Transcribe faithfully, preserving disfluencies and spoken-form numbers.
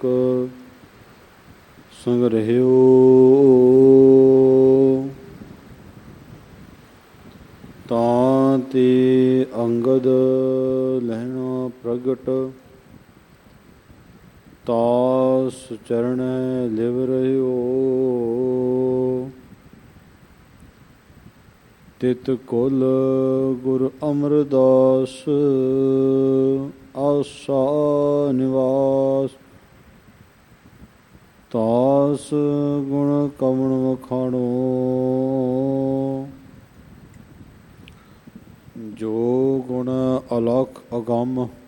ਸੰਗ੍ਰਹਿਓ। ਤਾਂ ਤੇ ਅੰਗਦ ਲਹਿਣਾ ਪ੍ਰਗਟ, ਤਾਸ ਚਰਣੈ ਲਿਵ ਰਹਿਓ। ਤਿਤ ਕੁਲ ਗੁਰ ਅਮਰਦਾਸ, ਆਸਾ ਨਿਵਾਸ। ਤਾਸ ਗੁਣ ਕਵਣ ਵਖਾਣੋ, ਜੋ ਗੁਣ ਅਲਖ ਅਗੰਮ